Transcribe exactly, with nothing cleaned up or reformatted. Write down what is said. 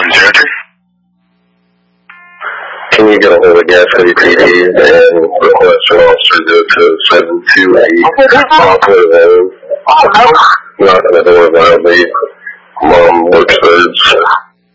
one zero three. Can you get a hold of Gas City P D and request an officer to go to seven two eight Poplar Road? Knock on the door violently.